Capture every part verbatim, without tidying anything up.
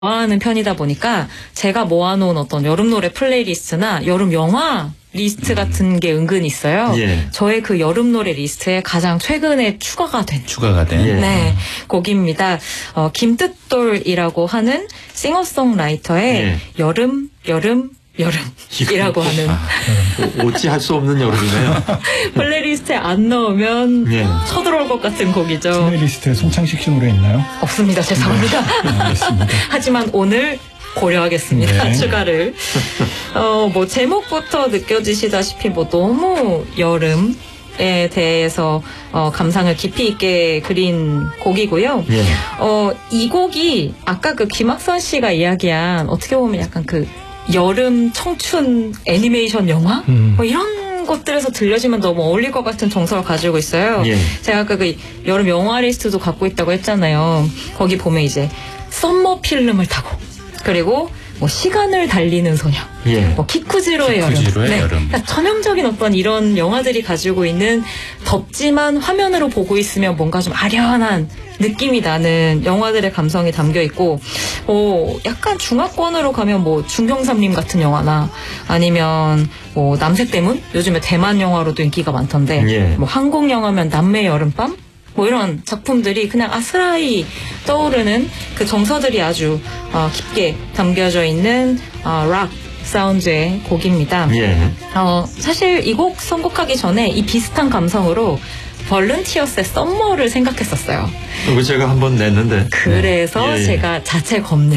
좋아하는 편이다 보니까 제가 모아놓은 어떤 여름 노래 플레이리스트나 여름 영화 리스트 같은 게 은근히 있어요. 예. 저의 그 여름 노래 리스트에 가장 최근에 추가가 된 추가가 된 예. 네, 곡입니다. 어, 김뜻돌이라고 하는 싱어송라이터의 예. 여름 여름 여름이라고 하는 아, 어찌 할 수 없는 여름이네요. 플레이리스트에 안 넣으면 예. 쳐들어올 것 같은 곡이죠. 플레이리스트에 송창식 씨 노래 있나요? 없습니다. 죄송합니다. 네, 알겠습니다. 하지만 오늘 고려하겠습니다. 네. 추가를. 어, 뭐 제목부터 느껴지시다시피 뭐 너무 여름에 대해서 어, 감상을 깊이 있게 그린 곡이고요. 예. 어, 이 곡이 아까 그 김학선 씨가 이야기한 어떻게 보면 약간 그 여름 청춘 애니메이션 영화? 음. 뭐 이런 것들에서 들려지면 너무 어울릴 것 같은 정서를 가지고 있어요. 예. 제가 아까 그 여름 영화 리스트도 갖고 있다고 했잖아요. 거기 보면 이제 썸머 필름을 타고 그리고 뭐 시간을 달리는 소녀, 예. 뭐 키쿠지로의 여름, 키쿠지로의 여름. 그러니까 전형적인 어떤 이런 영화들이 가지고 있는 덥지만 화면으로 보고 있으면 뭔가 좀 아련한 느낌이 나는 영화들의 감성이 담겨 있고, 어, 약간 중화권으로 가면 뭐 중경삼림 같은 영화나 아니면 뭐 남색대문 요즘에 대만 영화로도 인기가 많던데, 예. 뭐 한국 영화면 남매 여름밤. 뭐 이런 작품들이 그냥 아스라이 떠오르는 그 정서들이 아주 어, 깊게 담겨져 있는 어, 락 사운드의 곡입니다. 예. 어, 사실 이 곡 선곡하기 전에 이 비슷한 감성으로 벌룬티어스의 썸머를 생각했었어요. 그거 제가 한번 냈는데. 그래서 예, 예. 제가 자체 검열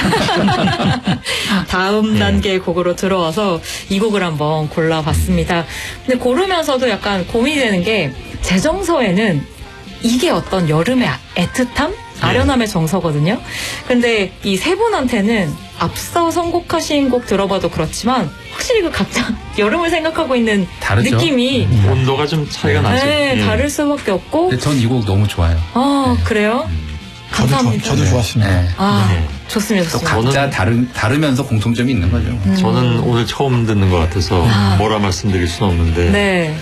다음 예. 단계의 곡으로 들어와서 이 곡을 한번 골라봤습니다. 근데 고르면서도 약간 고민이 되는 게 제 정서에는 이게 어떤 여름의 애틋함? 아련함의 정서거든요. 근데 이 세 분한테는 앞서 선곡하신 곡 들어봐도 그렇지만 확실히 그 각자 여름을 생각하고 있는 다르죠. 느낌이 온도가 좀 차이가 나죠. 네, 예. 다를 수밖에 없고. 근데 전 이 곡 너무 좋아요. 아, 그래요? 저도, 감사합니다. 저, 저도 좋았습니다. 네. 아, 네. 좋습니다, 또 좋습니다. 각자 저는- 다른 다르면서 공통점이 있는 거죠. 음. 저는 오늘 처음 듣는 것 같아서 아. 뭐라 말씀드릴 수는 없는데. 네.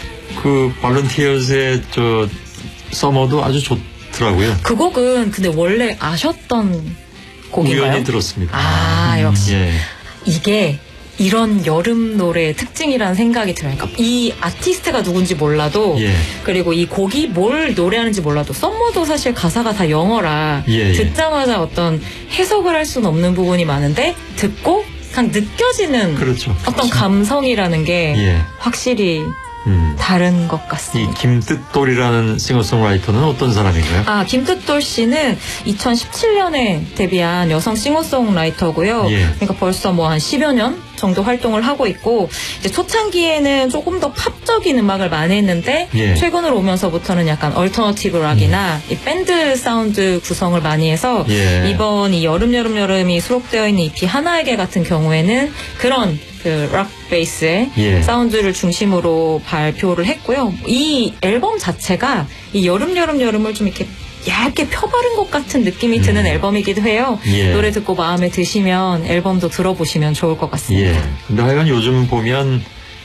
그 발런티어스의 저 서머도 아주 좋더라고요. 그 곡은 근데 원래 아셨던 곡인가요? 우연히 들었습니다. 아, 역시. 예. 이게 이런 여름 노래의 특징이라는 생각이 들어요. 그러니까 이 아티스트가 누군지 몰라도 예. 그리고 이 곡이 뭘 노래하는지 몰라도 썸머도 사실 가사가 다 영어라 예, 예. 듣자마자 어떤 해석을 할 수는 없는 부분이 많은데 듣고 그냥 느껴지는 그렇죠. 어떤 감성이라는 게 예. 확실히 음. 다른 것 이 같습니다. 김뜻돌이라는 싱어송라이터는 어떤 사람인가요? 아, 김뜻돌 씨는 이천십칠 년에 데뷔한 여성 싱어송라이터고요. 예. 그러니까 벌써 뭐 한 십여 년 정도 활동을 하고 있고, 이제 초창기에는 조금 더 팝적인 음악을 많이 했는데, 예. 최근으로 오면서부터는 약간 얼터너티브 락이나 이 밴드 사운드 구성을 많이 해서, 예. 이번 이 여름, 여름, 여름이 수록되어 있는 이피 하나에게 같은 경우에는 그런 그 락 베이스의 예. 사운드를 중심으로 발표를 했고요. 이 앨범 자체가 이 여름 여름 여름을 좀 이렇게 얇게 펴바른 것 같은 느낌이 드는 음. 앨범이기도 해요. 예. 노래 듣고 마음에 드시면 앨범도 들어보시면 좋을 것 같습니다. 예. 근데 하여간 요즘 보면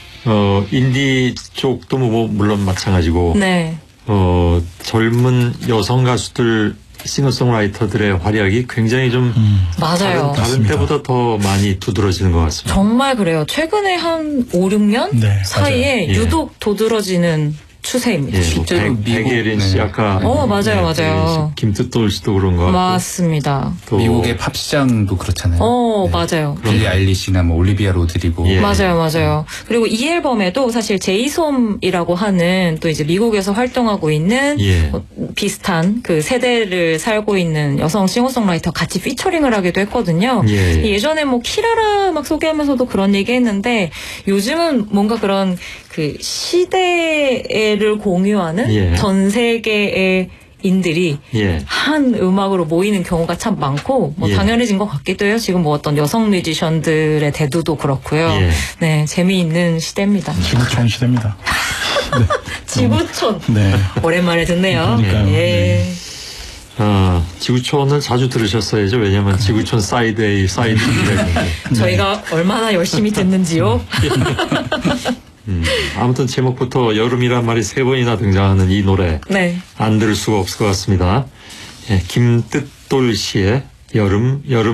어 인디 쪽도 뭐 물론 마찬가지고 네. 어 젊은 여성 가수들 싱어송라이터들의 활약이 굉장히 좀 음. 맞아요. 다른, 다른 맞습니다. 때보다 더 많이 두드러지는 것 같습니다. 정말 그래요. 최근에 한 오, 육 년 네, 사이에 맞아요. 예. 유독 도드러지는 추세입니다. 예, 뭐 실제로 백- 미국- 백예린 씨 네. 아까 어, 맞아요, 맞아요. 김뜻돌 씨도 그런 것 같고 맞습니다. 또 미국의 팝 시장도 그렇잖아요. 어, 네. 맞아요. 빌리 아일리시나 뭐 올리비아 로드리고. 예. 맞아요, 맞아요. 그리고 이 앨범에도 사실 제이솜이라고 하는 또 이제 미국에서 활동하고 있는 예. 뭐 비슷한 그 세대를 살고 있는 여성 싱어송라이터 같이 피처링을 하기도 했거든요. 예. 예전에 뭐 키라라 막 소개하면서도 그런 얘기 했는데 요즘은 뭔가 그런 그 시대를 공유하는 예. 전 세계의 인들이 예. 한 음악으로 모이는 경우가 참 많고 뭐 예. 당연해진 것 같기도 해요. 지금 뭐 어떤 여성 뮤지션들의 대두도 그렇고요. 예. 네, 재미있는 시대입니다. 지구촌 시대입니다. 지구촌 네. 오랜만에 듣네요. 그러니까요. 예. 네. 어, 지구촌을 자주 들으셨어야죠. 왜냐하면 지구촌 사이드 A, 사이드 B라고. 저희가 얼마나 열심히 듣는지요. 음, 아무튼 제목부터 여름이란 말이 세 번이나 등장하는 이 노래 네. 안 들을 수가 없을 것 같습니다. 예, 김뜻돌 씨의 여름, 여름